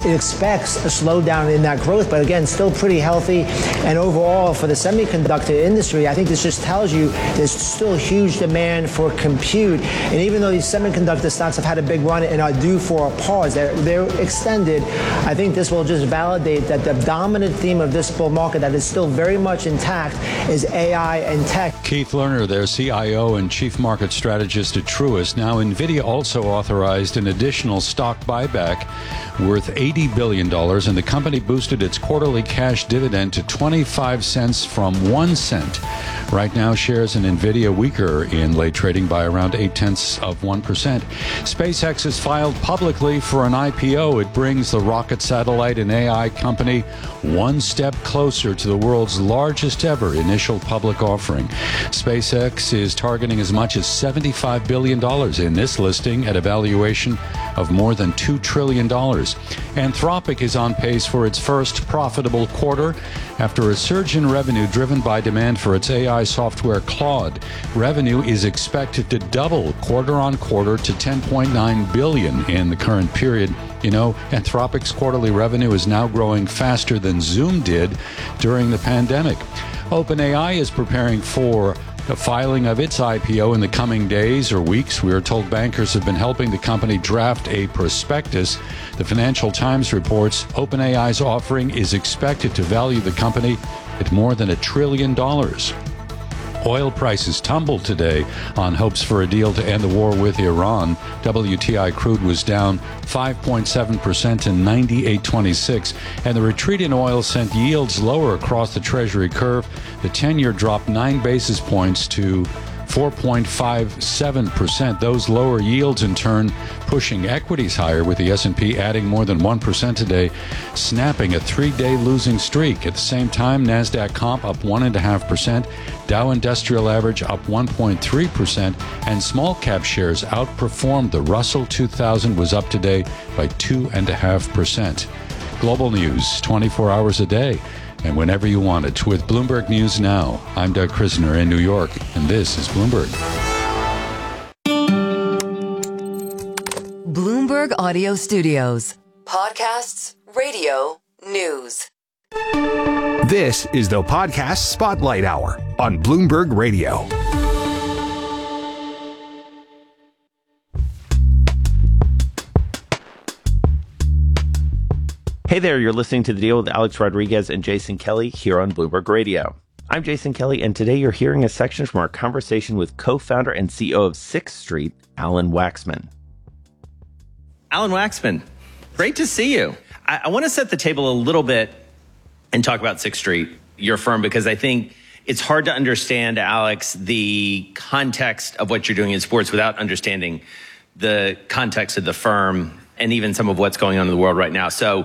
it expects a slowdown in that growth, but again, still pretty healthy. And overall, for the semiconductor industry, I think this just tells you there's still huge demand for compute. And even though these semiconductor stocks have had a big run and are due for a pause, they're extended, I think this will just validate that the dominant theme of this bull market that is still very much intact is AI and tech. Keith Lerner, their CIO and chief market strategist at Truist. Now, NVIDIA also authorized an additional stock buyback worth $80 billion, and the company boosted its quarterly cash dividend to 25 cents from 1 cent. Right now, shares in NVIDIA weaker in late trading by around 0.8%. SpaceX has filed publicly for an IPO. It brings the rocket, satellite, and AI company one step closer to the world's largest ever initial public offering. SpaceX is targeting as much as $75 billion in this listing at a valuation of more than $2 trillion. Anthropic is on pace for its first profitable quarter after a surge in revenue driven by demand for its AI software Claude. Revenue is expected to double quarter on quarter to $10.9 billion in the current period. You know, Anthropic's quarterly revenue is now growing faster than Zoom did during the pandemic. OpenAI is preparing for the filing of its IPO in the coming days or weeks. We are told bankers have been helping the company draft a prospectus. The Financial Times reports OpenAI's offering is expected to value the company at more than $1 trillion. Oil prices tumbled today on hopes for a deal to end the war with Iran. WTI crude was down 5.7% to 98.26, and the retreat in oil sent yields lower across the Treasury curve. The 10-year dropped 9 basis points to 4.57%. Those lower yields, in turn, pushing equities higher, with the S&P adding more than 1% today, snapping a 3-day losing streak. At the same time, NASDAQ comp up 1.5%, Dow Industrial Average up 1.3%, and small cap shares outperformed. The Russell 2000 was up today by 2.5%. Global news 24 hours a day, and whenever you want it, with Bloomberg News Now. I'm Doug Krisner in New York, and this is Bloomberg. Bloomberg Audio Studios. Podcasts, radio, news. This is the Podcast Spotlight Hour on Bloomberg Radio. Hey there, you're listening to The Deal with Alex Rodriguez and Jason Kelly here on Bloomberg Radio. I'm Jason Kelly, and today you're hearing a section from our conversation with co-founder and CEO of Sixth Street, Alan Waxman. Alan Waxman, great to see you. I want to set the table a little bit and talk about Sixth Street, your firm, because I think it's hard to understand, Alex, the context of what you're doing in sports without understanding the context of the firm and even some of what's going on in the world right now. So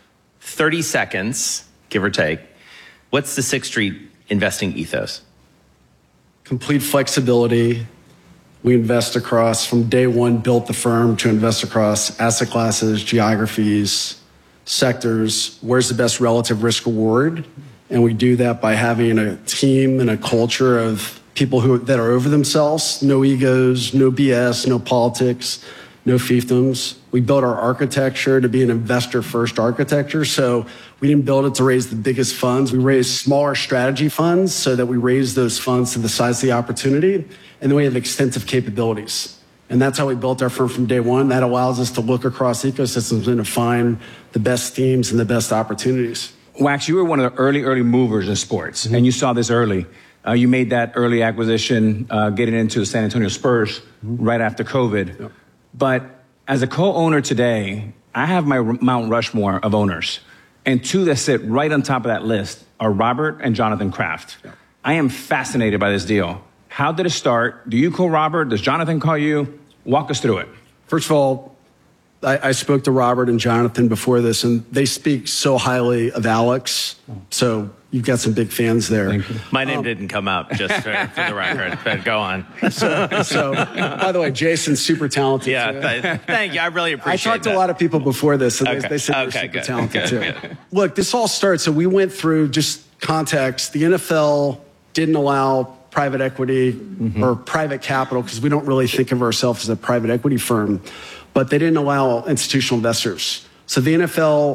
30 seconds, give or take. What's the Sixth Street investing ethos? Complete flexibility. We invest across, from day one, built the firm to invest across asset classes, geographies, sectors. Where's the best relative risk reward? And we do that by having a team and a culture of people that are over themselves. No egos, no BS, no politics, no fiefdoms. We built our architecture to be an investor-first architecture. So we didn't build it to raise the biggest funds. We raised smaller strategy funds so that we raise those funds to the size of the opportunity. And then we have extensive capabilities. And that's how we built our firm from day one. That allows us to look across ecosystems and to find the best teams and the best opportunities. Wax, you were one of the early movers in sports, and you saw this early. You made that early acquisition, getting into the San Antonio Spurs right after COVID. Yep. But as a co-owner today, I have my Mount Rushmore of owners. And two that sit right on top of that list are Robert and Jonathan Kraft. Yep. I am fascinated by this deal. How did it start? Do you call Robert? Does Jonathan call you? Walk us through it. First of all, I spoke to Robert and Jonathan before this, and they speak so highly of Alex. So you've got some big fans there. Thank you. My name didn't come up, just for the record, but go on. So, by the way, Jason's super talented. Yeah, thank you. I really appreciate it. I talked to a lot of people before this, and they said you're super talented too. Look, this all starts, so we went through just context. The NFL didn't allow private equity or private capital, because we don't really think of ourselves as a private equity firm, but they didn't allow institutional investors. So the NFL